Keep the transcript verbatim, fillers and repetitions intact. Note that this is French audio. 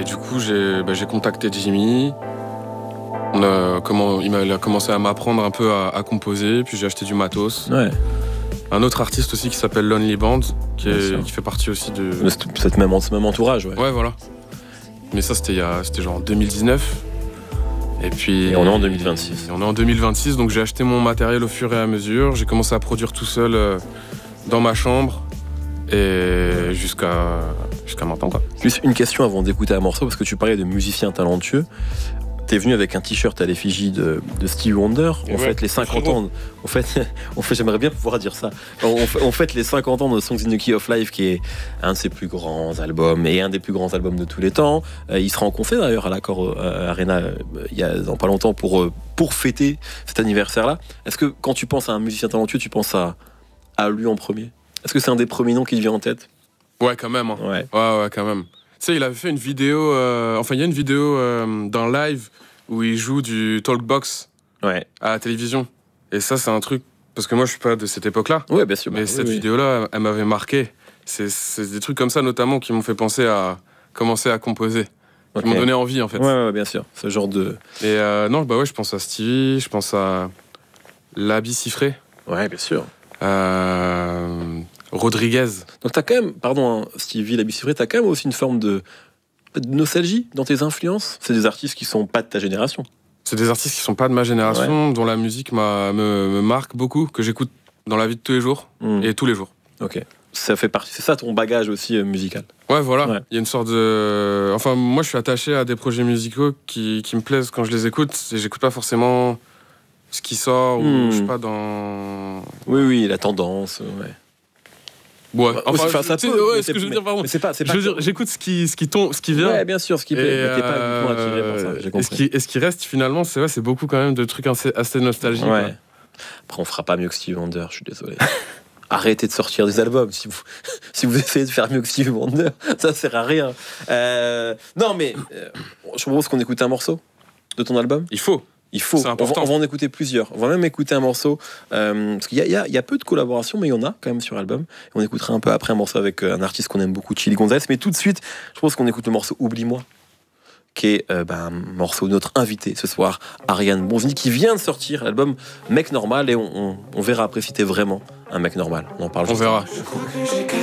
du coup, j'ai, bah, j'ai contacté Jimmy. On a, comment, il, m'a, il a commencé à m'apprendre un peu à, à composer, puis j'ai acheté du matos. Ouais. Un autre artiste aussi qui s'appelle Lonely Band, qui, est, qui fait partie aussi de... Cette même, ce même entourage, ouais. Ouais, voilà. Mais ça, c'était, il y a, c'était genre en deux mille dix-neuf. Et puis... Et on est en deux mille vingt-six. Et on est en deux mille vingt-six, donc j'ai acheté mon matériel au fur et à mesure. J'ai commencé à produire tout seul euh, dans ma chambre. Et jusqu'à, jusqu'à maintenant, quoi. Juste une question avant d'écouter un morceau, parce que tu parlais de musiciens talentueux. T'es venu avec un t-shirt à l'effigie de, de Stevie Wonder. On ouais, fête les cinquante ans. On fait, on fait, j'aimerais bien pouvoir dire ça. On, on fête les cinquante ans de Songs in the Key of Life, qui est un de ses plus grands albums et un des plus grands albums de tous les temps. Euh, il sera en concert d'ailleurs à l'Accor euh, Arena euh, il y a dans pas longtemps pour, euh, pour fêter cet anniversaire-là. Est-ce que quand tu penses à un musicien talentueux, tu penses à, à lui en premier? Est-ce que c'est un des premiers noms qui te vient en tête? Ouais, quand même. Hein. Ouais. ouais, ouais, quand même. Tu sais, il avait fait une vidéo, euh, enfin, il y a une vidéo euh, d'un live où il joue du talkbox ouais. à la télévision. Et ça, c'est un truc, parce que moi, je suis pas de cette époque-là. Ouais, bien sûr. Mais oui, cette oui. vidéo-là, elle m'avait marqué. C'est, c'est des trucs comme ça, notamment, qui m'ont fait penser à commencer à composer. Qui okay. m'ont donné envie, en fait. Ouais, ouais, bien sûr. Ce genre de... Et euh, non, bah ouais, je pense à Stevie, je pense à Labi Siffré. Ouais, bien sûr. Euh... Rodriguez. Donc t'as quand même, pardon, hein, Stevie, Labi Siffré, t'as quand même aussi une forme de, de nostalgie dans tes influences. C'est des artistes qui sont pas de ta génération. C'est des artistes qui sont pas de ma génération, ouais. dont la musique m'a, me, me marque beaucoup, que j'écoute dans la vie de tous les jours mmh. et tous les jours. Ok. Ça fait partie. C'est ça ton bagage aussi euh, musical. Ouais, voilà. Ouais. Il y a une sorte de. Enfin, moi, je suis attaché à des projets musicaux qui, qui me plaisent quand je les écoute. Et j'écoute pas forcément ce qui sort mmh. ou je sais pas dans. Oui, oui, la tendance. Ouais. Ouais, enfin, enfin, ça peut, ouais, ce que je veux dire, pardon. Mais c'est pas, c'est pas je veux dire, j'écoute ce qui, ce qui tombe, ce qui vient. Ouais, bien sûr, ce qui plaît. Et mais t'es pas uniquement attiré par ça. J'ai compris. Et ce qui, et ce qui reste finalement, c'est ouais, c'est beaucoup quand même de trucs assez, assez nostalgiques. Ouais. Quoi. Après, on fera pas mieux que Stevie Wonder. Je suis désolé. Arrêtez de sortir des albums. Si vous, si vous essayez de faire mieux que Stevie Wonder, ça sert à rien. Euh, non, mais euh, je propose qu'on écoute un morceau de ton album. Il faut. Il faut. C'est important. On va, on va en écouter plusieurs. On va même écouter un morceau. Euh, parce qu'il y a, il y, a, il y a peu de collaborations, mais il y en a quand même sur l'album. Et on écoutera un peu après un morceau avec un artiste qu'on aime beaucoup, Chili Gonzalez. Mais tout de suite, je pense qu'on écoute le morceau Oublie-moi, qui est euh, ben, un morceau de notre invité ce soir, Ariane Bonvigny, qui vient de sortir l'album Mec Normal. Et on, on, on verra après si t'es vraiment un mec normal. On en parle. On verra.